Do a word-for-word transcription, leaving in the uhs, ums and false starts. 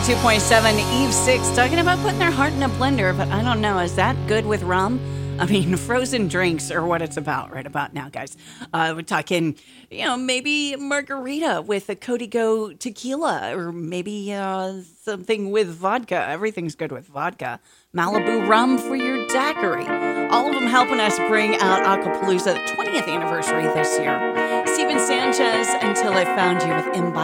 two point seven, Eve six, talking about putting their heart in a blender, but I don't know, is that good with rum? I mean, frozen drinks are what it's about right about now, guys. Uh, we're talking, you know, maybe margarita with a Código tequila, or maybe uh, something with vodka. Everything's good with vodka. Malibu rum for your daiquiri. All of them helping us bring out Acapalooza, the twentieth anniversary this year. Steven Sanchez, Until I Found You with Imbibe.